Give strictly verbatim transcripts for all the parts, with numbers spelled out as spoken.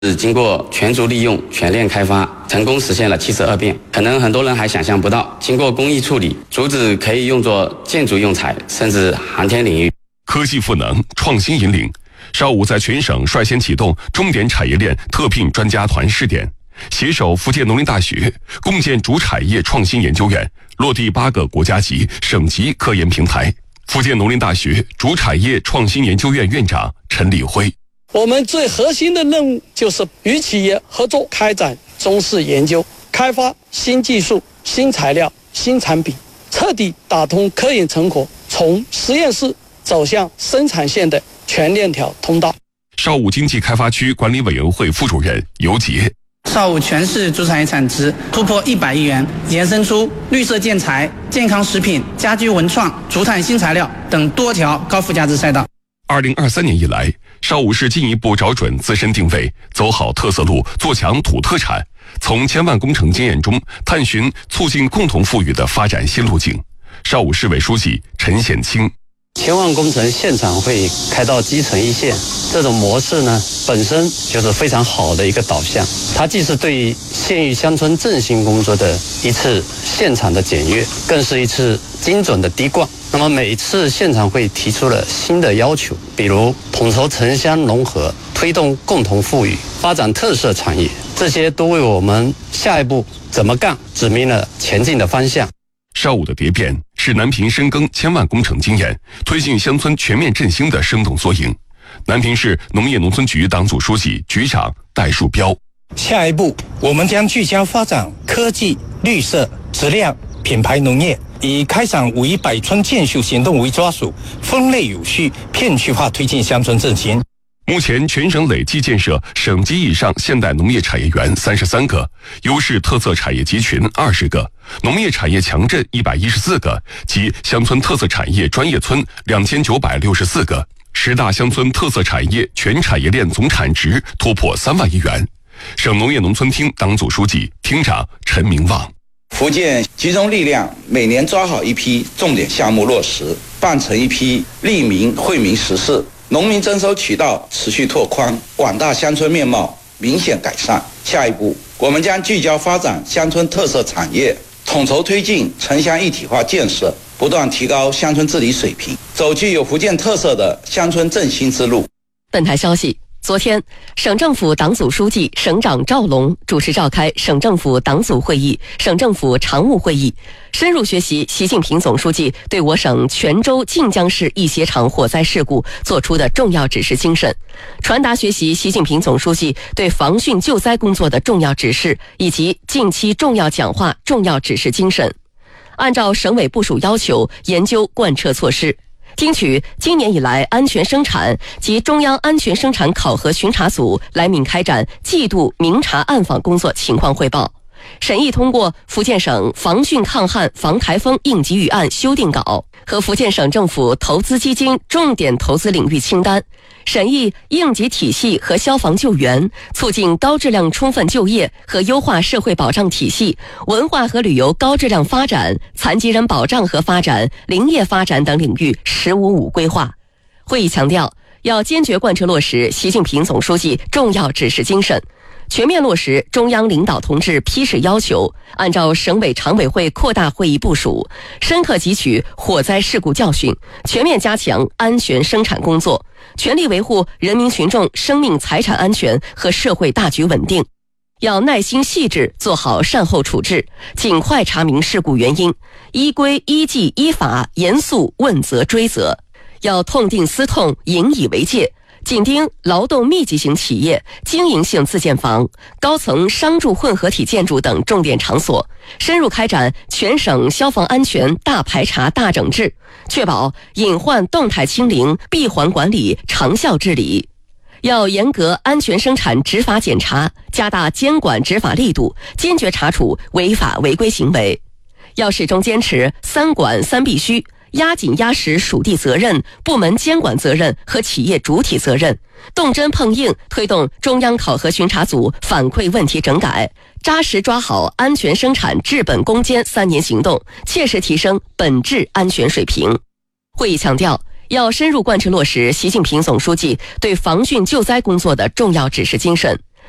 是经过全族利用、全链开发，成功实现了七十二变。可能很多人还想象不到，经过工艺处理，竹子可以用作建筑用材，甚至航天领域。 科技赋能，创新引领。邵武在全省率先启动重点产业链特聘专家团试点，携手福建农林大学，共建竹产业创新研究院，落地八个国家级、省级科研平台。福建农林大学竹产业创新研究院院长陈立辉。 我们最核心的任务就是与企业合作开展中试研究，开发新技术、新材料、新产品，彻底打通科研成果从实验室走向生产线的全链条通道。 邵武经济开发区管理委员会副主任尤杰。 邵武全市竹产业产值突破一百亿元，延伸出绿色建材、健康食品、家居文创、竹炭新材料等多条高附加值赛道。 二零二三年以来，邵武市进一步找准自身定位，走好特色路，做强土特产，从千万工程经验中探寻促进共同富裕的发展新路径。邵武市委书记陈显清。 千万工程现场会开到基层一线，这种模式呢，本身就是非常好的一个导向。它既是对县域乡村振兴工作的一次现场的检阅，更是一次精准的滴灌。那么每次现场会提出了新的要求，比如统筹城乡融合，推动共同富裕，发展特色产业，这些都为我们下一步怎么干指明了前进的方向。 邵武的蝶变是南平深耕千万工程经验，推进乡村全面振兴的生动缩影。南平市农业农村局党组书记、局长戴树标。 下一步，我们将聚焦发展科技、绿色、质量、品牌农业，以开展五一百村建树行动为抓手，分类有序、片区化推进乡村振兴。 目前全省累计建设省级以上现代农业产业园三十三个，优势特色产业集群二十个，农业产业强镇一百一十四个，及乡村特色产业专业村两千九百六十四个。十大乡村特色产业全产业链总产值突破三万亿元。省农业农村厅党组书记、厅长陈明旺。 福建集中力量，每年抓好一批重点项目落实，办成一批利民惠民实事。农民征收渠道持续拓宽，广大乡村面貌明显改善。下一步，我们将聚焦发展乡村特色产业，统筹推进城乡一体化建设，不断提高乡村治理水平，走具有福建特色的乡村振兴之路。 本台消息，昨天，省政府党组书记、省长赵龙主持召开省政府党组会议、省政府常务会议，深入学习习近平总书记对我省泉州晋江市一鞋厂火灾事故作出的重要指示精神，传达学习习近平总书记对防汛救灾工作的重要指示以及近期重要讲话重要指示精神，按照省委部署要求研究贯彻措施。听取今年以来安全生产及中央安全生产考核巡查组来闽开展季度明察暗访工作情况汇报，审议通过福建省防汛抗旱防台风应急预案修订稿和福建省政府投资基金重点投资领域清单，审议应急体系和消防救援，促进高质量充分就业和优化社会保障体系，文化和旅游高质量发展，残疾人保障和发展，林业发展等领域十五五规划。会议强调，要坚决贯彻落实习近平总书记重要指示精神，全面落实中央领导同志批示要求，按照省委常委会扩大会议部署，深刻汲取火灾事故教训，全面加强安全生产工作，全力维护人民群众生命财产安全和社会大局稳定。要耐心细致做好善后处置，尽快查明事故原因，依规依纪依法严肃问责追责。要痛定思痛，引以为戒，紧盯劳动密集型企业、经营性自建房、高层商住混合体建筑等重点场所，深入开展全省消防安全大排查大整治，确保隐患动态清零、闭环管理、长效治理。要严格安全生产执法检查，加大监管执法力度，坚决查处违法违规行为。要始终坚持三管三必须，压紧压实属地责任、部门监管责任和企业主体责任，动真碰硬推动中央考核巡查组反馈问题整改，扎实抓好安全生产治本攻坚三年行动，切实提升本质安全水平。会议强调，要深入贯彻落实习近平总书记对防汛救灾工作的重要指示精神，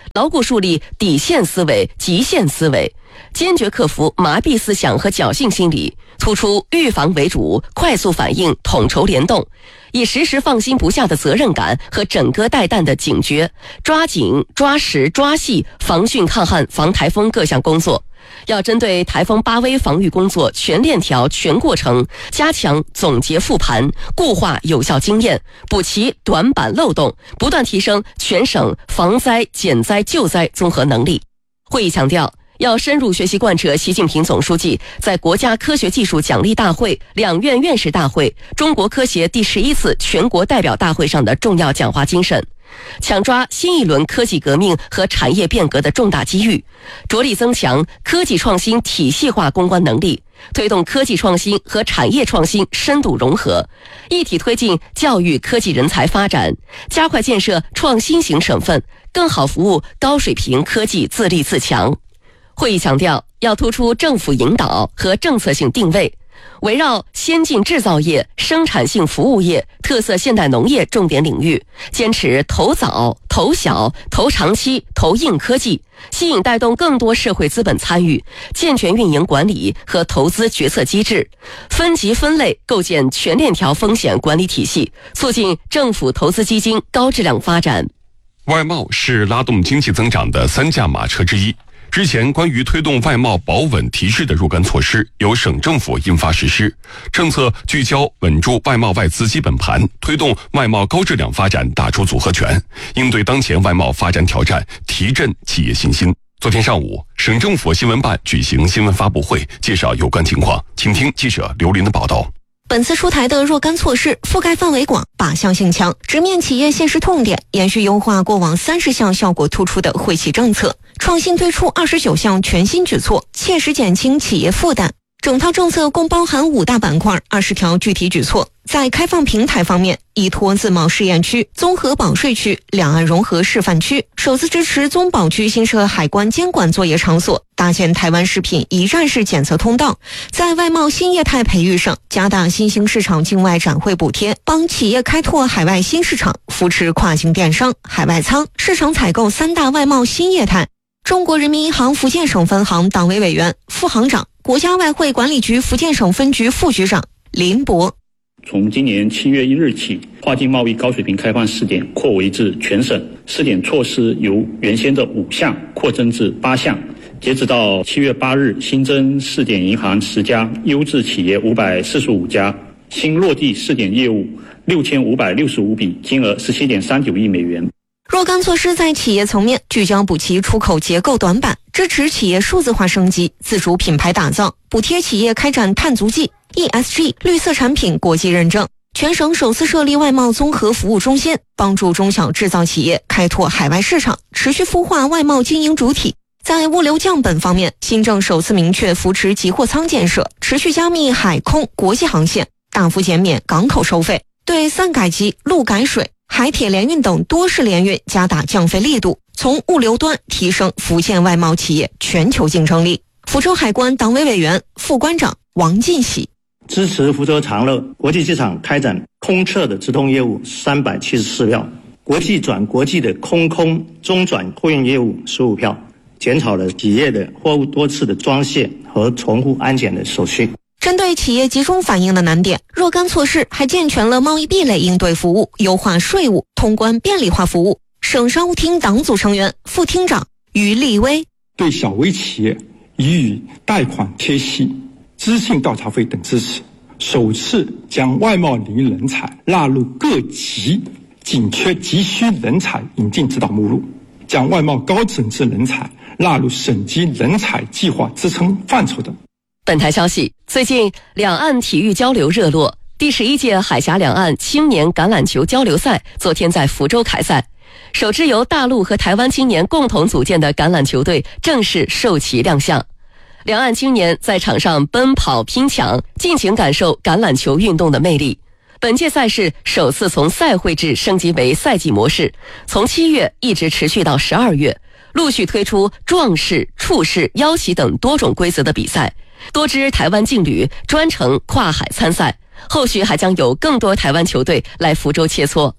牢固树立底线思维、极限思维，坚决克服麻痹思想和侥幸心理，突出预防为主、快速反应、统筹联动，以时时放心不下的责任感和整戈待旦的警觉，抓紧、抓实、抓细防汛抗旱、防台风各项工作。要针对台风巴威防御工作全链条、全过程，加强总结复盘，固化有效经验，补齐短板漏洞，不断提升全省防灾、减灾、救灾综合能力。会议强调，要深入学习贯彻习近平总书记在国家科学技术奖励大会、两院院士大会、中国科协第十一次全国代表大会上的重要讲话精神，抢抓新一轮科技革命和产业变革的重大机遇，着力增强科技创新体系化攻关能力，推动科技创新和产业创新深度融合，一体推进教育科技人才发展，加快建设创新型省份，更好服务高水平科技自立自强。会议强调，要突出政府引导和政策性定位，围绕先进制造业、生产性服务业、特色现代农业重点领域，坚持投早、投小、投长期、投硬科技，吸引带动更多社会资本参与，健全运营管理和投资决策机制，分级分类构建全链条风险管理体系，促进政府投资基金高质量发展。 外贸是拉动经济增长的三驾马车之一。之前关于推动外贸保稳提示的若干措施由省政府印发实施，政策聚焦稳住外贸外资基本盘，推动外贸高质量发展打出组合拳，应对当前外贸发展挑战，提振企业信心。昨天上午，省政府新闻办举行新闻发布会，介绍有关情况，请听记者刘林的报道。 本次出台的若干措施覆盖范围广，靶向性强，直面企业现实痛点，延续优化过往三十项效果突出的惠企政策，创新推出二十九项全新举措，切实减轻企业负担。整套政策共包含五大板块、二十条具体举措。在开放平台方面，依托自贸试验区、综合保税区、两岸融合示范区，首次支持综保区新设海关监管作业场所，搭建台湾食品一站式检测通道。在外贸新业态培育上，加大新兴市场境外展会补贴，帮企业开拓海外新市场，扶持跨境电商、海外仓、市场采购三大外贸新业态。中国人民银行福建省分行党委委员、副行长、国家外汇管理局福建省分局副局长林博。 从今年七月一日起，跨境贸易高水平开放试点扩围至全省，试点措施由原先的五项扩增至八项。截止到七月八日，新增试点银行十家，优质企业五百四十五家，新落地试点业务六千五百六十五笔，金额十七点三九亿美元。 若干措施在企业层面聚焦补齐出口结构短板，支持企业数字化升级、自主品牌打造，补贴企业开展碳足迹、E S G 绿色产品国际认证。全省首次设立外贸综合服务中心，帮助中小制造企业开拓海外市场，持续孵化外贸经营主体。在物流降本方面，新政首次明确扶持集货仓建设，持续加密海空国际航线，大幅减免港口收费，对三改集、陆改水、海铁联运等多式联运加大降费力度，从物流端提升福建外贸企业全球竞争力。福州海关党委委员、副关长王进喜。 支持福州长乐国际机场开展空测的直通业务三百七十四票，国际转国际的空空中转货运业务十五票，减少了企业的货物多次的装卸和重复安检的手续。 针对企业集中反映的难点，若干措施还健全了贸易壁垒应对服务，优化税务通关便利化服务。省商务厅党组成员、副厅长于立威。 对小微企业予以贷款贴息、资讯调查费等支持，首次将外贸领域人才纳入各级紧缺急需人才引进指导目录，将外贸高整治人才纳入省级人才计划支撑范畴等。 本台消息，最近两岸体育交流热络，第十一届海峡两岸青年橄榄球交流赛昨天在福州开赛，首支由大陆和台湾青年共同组建的橄榄球队正式授旗亮相。两岸青年在场上奔跑拼抢，尽情感受橄榄球运动的魅力。本届赛事首次从赛会制升级为赛季模式，从七月一直持续到十二月，陆续推出壮士、触式、腰旗等多种规则的比赛，多支台湾劲旅专程跨海参赛，后续还将有更多台湾球队来福州切磋。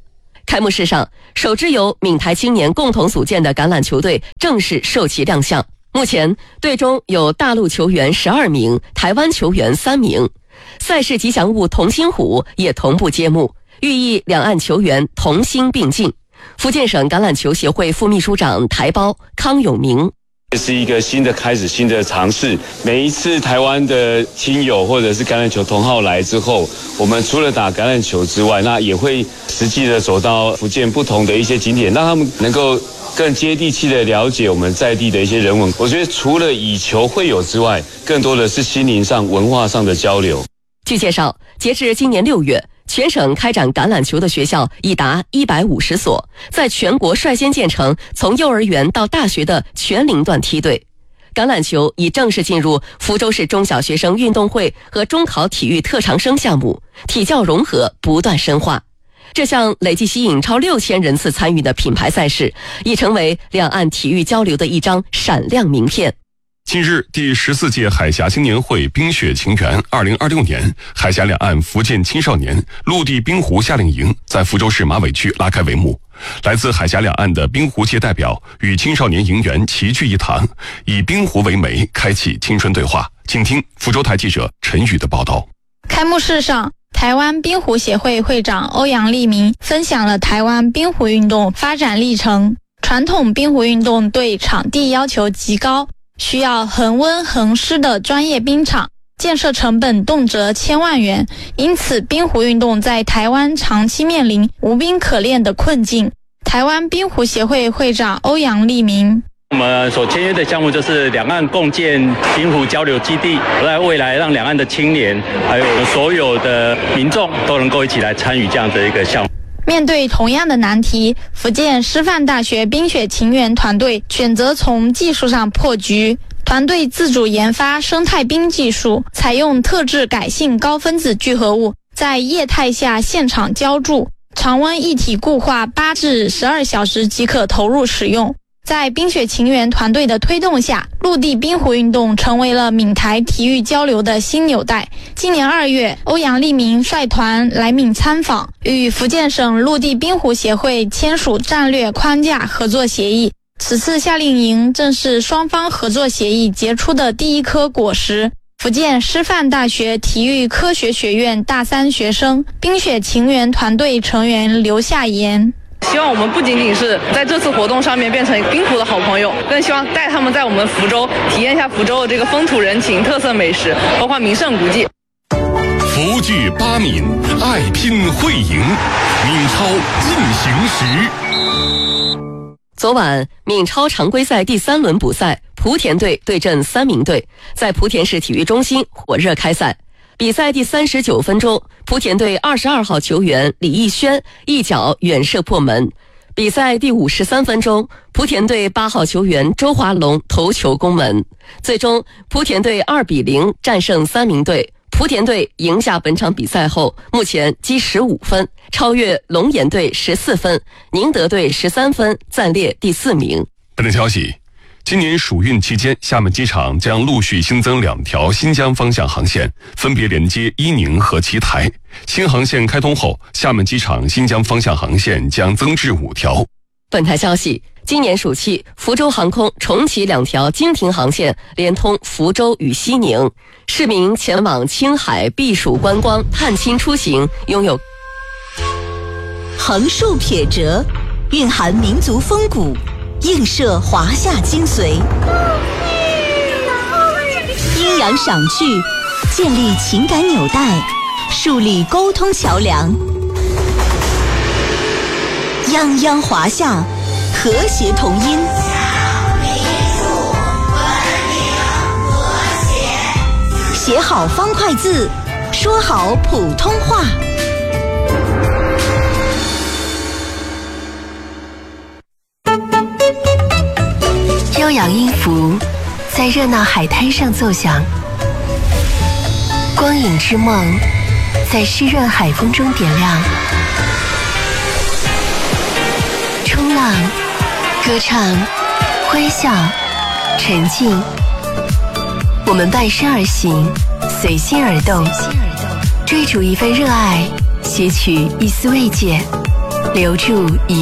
开幕式上，首支由闽台青年共同组建的橄榄球队正式授旗亮相。目前，队中有大陆球员十二名，台湾球员三名。赛事吉祥物同心虎也同步揭幕，寓意两岸球员同心并进。福建省橄榄球协会副秘书长台胞康永明。 这是一个新的开始，新的尝试。每一次台湾的亲友或者是橄榄球同好来之后，我们除了打橄榄球之外，那也会实际的走到福建不同的一些景点，让他们能够更接地气的了解我们在地的一些人文。我觉得除了以球会友之外，更多的是心灵上、文化上的交流。 据介绍，截至今年六月，全省开展橄榄球的学校已达一百五十所，在全国率先建成从幼儿园到大学的全龄段梯队。橄榄球已正式进入福州市中小学生运动会和中考体育特长生项目，体教融合不断深化。这项累计吸引超六千人次参与的品牌赛事，已成为两岸体育交流的一张闪亮名片。 近日，第十四届海峡青年会冰雪情缘二零二六年海峡两岸福建青少年陆地冰壶夏令营在福州市马尾区拉开帷幕。来自海峡两岸的冰壶界代表与青少年营员齐聚一堂，以冰壶为媒，开启青春对话。请听福州台记者陈宇的报道。 开幕式上，台湾冰壶协会会长欧阳立明分享了台湾冰壶运动发展历程。传统冰壶运动对场地要求极高，需要恒温恒湿的专业冰场，建设成本动辄千万元，因此冰壶运动在台湾长期面临无冰可练的困境。台湾冰壶协会会长欧阳立明： 我们所签约的项目就是两岸共建冰壶交流基地，在未来让两岸的青年还有所有的民众都能够一起来参与这样的一个项目。 面对同样的难题，福建师范大学冰雪情缘团队选择从技术上破局。团队自主研发生态冰技术，采用特制改性高分子聚合物，在液态下现场浇筑，常温一体固化八至十二小时即可投入使用。在冰雪情缘团队的推动下，陆地冰壶运动成为了闽台体育交流的新纽带。今年二月，欧阳立明率团来闽参访，与福建省陆地冰壶协会签署战略框架合作协议。此次夏令营正是双方合作协议结出的第一颗果实。福建师范大学体育科学学院大三学生、冰雪情缘团队成员刘夏言： 希望我们不仅仅是在这次活动上面变成冰壶的好朋友，更希望带他们在我们福州体验一下福州的这个风土人情、特色美食，包括名胜古迹。 福聚八闽，爱拼会赢，闽超进行时。 昨晚，闽超常规赛第三轮补赛，莆田队对阵三明队，在莆田市体育中心火热开赛。比赛第三十九分钟，莆田队二十二号球员李义轩一脚远射破门。比赛第五十三分钟，莆田队八号球员周华龙头球攻门。最终，莆田队二比零战胜三明队。莆田队赢下本场比赛后，目前积十五分，超越龙岩队十四分，宁德队十三分，暂列第四名。 本台消息，今年暑运期间，厦门机场将陆续新增两条新疆方向航线，分别连接伊宁和奇台。新航线开通后，厦门机场新疆方向航线将增至五条。 本台消息，今年暑期，福州航空重启两条经停航线，连通福州与西宁。市民前往青海避暑观光、探亲出行，拥有横竖撇折，蕴含民族风骨，映射华夏精髓。阴阳赏趣，建立情感纽带，树立沟通桥梁。泱泱华夏，和谐同音。写好方块字，说好普通话。 悠扬音符在热闹海滩上奏响，光影之梦在湿润海风中点亮。冲浪、歌唱、欢笑、沉浸，我们伴身而行，随心而动，追逐一份热爱，撷取一丝慰藉。 留住一